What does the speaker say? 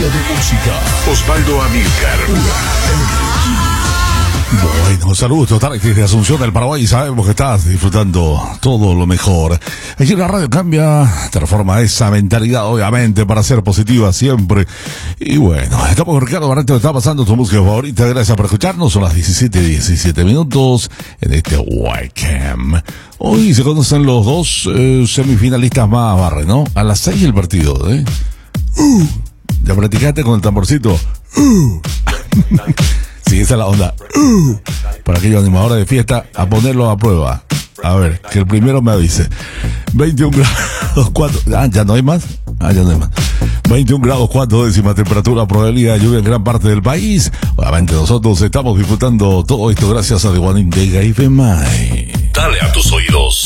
de música. Osvaldo Amílcar. Bueno, saludos totales desde Asunción del Paraguay. Sabemos que estás disfrutando todo lo mejor. Aquí la radio cambia, transforma esa mentalidad, obviamente, para ser positiva siempre. Y bueno, estamos con Ricardo Barreto, está pasando tu música favorita. Gracias por escucharnos. Son las 17 minutos en este webcam. Hoy se conocen los dos semifinalistas más barres, ¿no? A las 6 el partido, ¿eh? ¿Ya practicaste con el tamborcito? Sí, esa es la onda. Para aquellos animadores de fiesta, a ponerlo a prueba. A ver, que el primero me avise. 21 grados 4. ¿Ya no hay más? Ya no hay más. 21 grados 4 décimas temperatura, probabilidad de lluvia en gran parte del país. Obviamente nosotros estamos disfrutando todo esto gracias a The One in the Game. Dale a tus oídos